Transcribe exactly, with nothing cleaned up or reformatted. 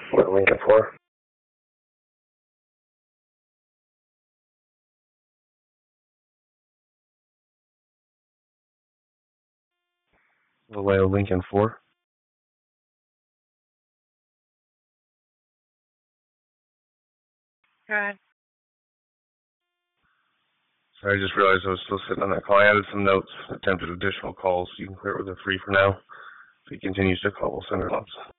What Lincoln for? Vallejo Lincoln four. Go ahead. Sorry, I just realized I was still sitting on that call. I added some notes, attempted additional calls. You can clear it with a free for now. If he continues to call, we'll send it on.